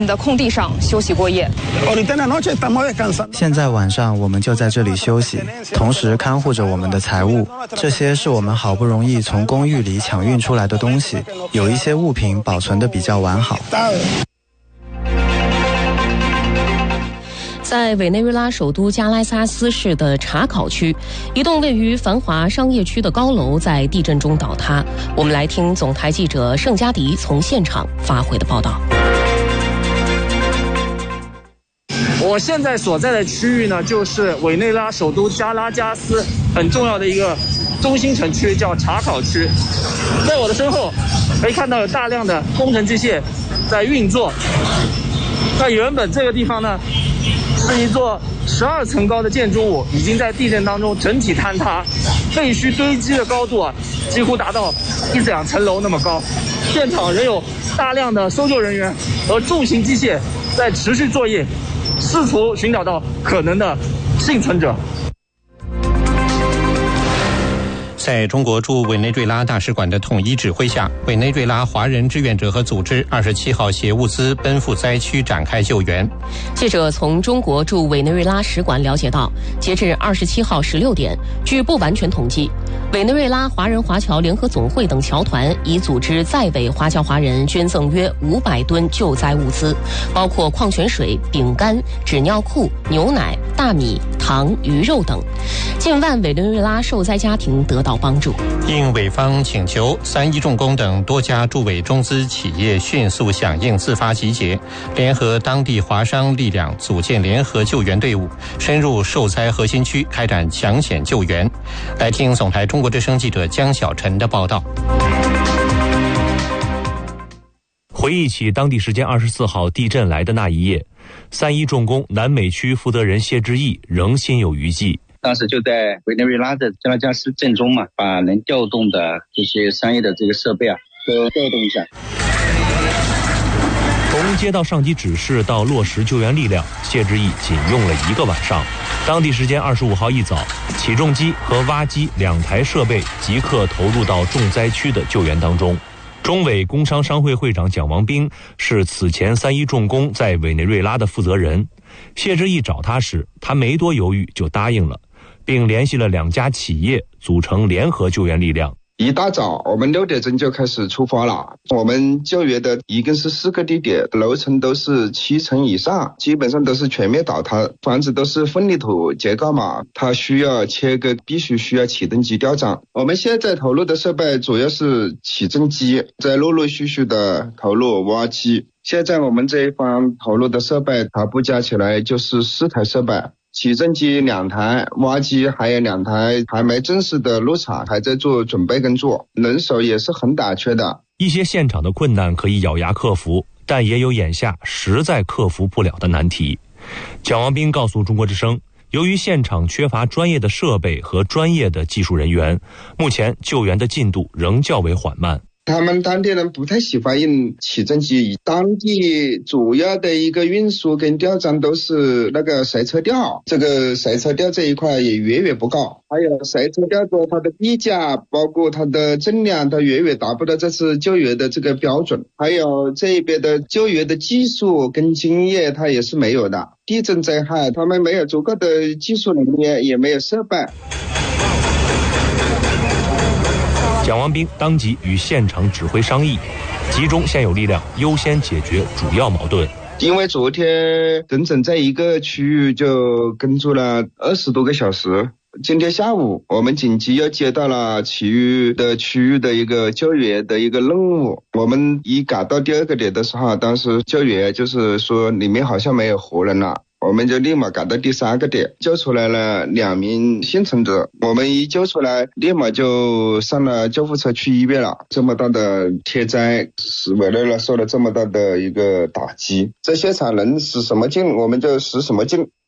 的空地上休息过夜。 现在晚上我们就在这里休息，同时看护着我们的财物。这些是我们好不容易从公寓里抢运出来的东西，有一些物品保存得比较完好。 在委内瑞拉首都加拉萨斯市的查考区，一栋位于繁华商业区的高楼在地震中倒塌。我们来听总台记者盛佳迪从现场发回的报道。 我现在所在的区域呢，就是委内瑞拉首都加拉加斯很重要的一个中心城区，叫查考区。在我的身后可以看到有大量的工程机械在运作。那原本这个地方呢，是一座12层高的建筑物，已经在地震当中整体坍塌，废墟堆积的高度几乎达到1、2层楼那么高。现场仍有大量的搜救人员和重型机械在持续作业，试图寻找到可能的幸存者。 在中国驻委内瑞拉大使馆的统一指挥下，委内瑞拉华人志愿者和组织27号携物资奔赴灾区展开救援。 记者从中国驻委内瑞拉使馆了解到，截至27号16点，据不完全统计，委内瑞拉华人华侨联合总会等侨团已组织在委华侨华人捐赠约500吨救灾物资，包括矿泉水、饼干、纸尿裤、牛奶、大米、糖、鱼肉等。近万委内瑞拉受灾家庭得到帮助。 应委方请求，3一重工等多家驻委中资企业迅速响应自发集结，联合当地华商力量组建联合救援队伍，深入受灾核心区开展抢险救援。来听总台中国之声记者江小晨的报道。 回忆起当地时间24号地震来的那一夜，3一重工南美区负责人谢志毅仍心有余悸。 当时就在委内瑞拉的加拉加斯震中嘛，把能调动的这些商业的这个设备都调动一下。 从接到上级指示到落实救援力量，谢志毅仅用了1个晚上。当地时间25号一早，起重机和挖机2台设备即刻投入到重灾区的救援当中。中委工商商会会长蒋王斌是此前3一重工在委内瑞拉的负责人。谢志毅找他时，他没多犹豫就答应了，并联系了2家企业组成联合救援力量。 一大早我们6点钟就开始出发了，我们救援的一共是4个地点，楼层都是7层以上，基本上都是全面倒塌，房子都是分离土结构嘛，它需要切割，必须需要起重机吊涨。我们现在投入的设备主要是起重机，在陆陆续续的投入挖机。现在我们这一方投入的设备全部加起来就是4台设备，起重机2台，挖机还有2台，还没正式的入场，还在做准备工作，人手也是很短缺的。 一些现场的困难可以咬牙克服，但也有眼下实在克服不了的难题。蒋王斌告诉中国之声，由于现场缺乏专业的设备和专业的技术人员，目前救援的进度仍较为缓慢。 他们当地人不太喜欢用起重机，当地主要的一个运输跟吊装都是那个塞车吊，这个塞车吊这一块也远远不够，还有塞车吊的它的地价包括它的重量，它远远达不到这次救援的这个标准，还有这边的救援的技术跟经验它也是没有的，地震灾害他们没有足够的技术能力，也没有设备。 蒋王斌当即与现场指挥商议，集中现有力量，优先解决主要矛盾。 因为昨天整整在一个区域就工作了20多个小时，今天下午我们紧急又接到了其余的区域的一个救援的一个任务。我们一赶到第2个点的时候，当时救援就是说里面好像没有活人了，我们就立马赶到第3个点，救出来了2名幸存者。我们一救出来，立马就上了救护车去医院了。这么大的天灾，使委内瑞拉受了这么大的一个打击，在现场能使什么劲我们就使什么劲。